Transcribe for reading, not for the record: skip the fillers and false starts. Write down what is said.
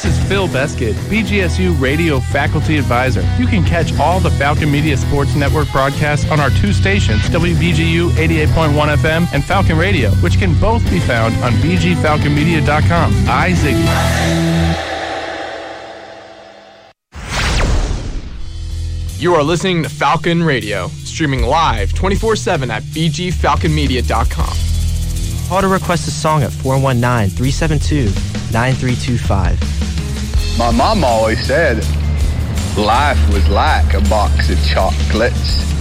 This is Phil Beskid, BGSU Radio Faculty Advisor. You can catch all the Falcon Media Sports Network broadcasts on our two stations, WBGU 88.1 FM and Falcon Radio, which can both be found on bgfalconmedia.com. Ziggy. You are listening to Falcon Radio, streaming live 24/7 at bgfalconmedia.com. Call to request a song at 419-372-9325. My mom always said life was like a box of chocolates.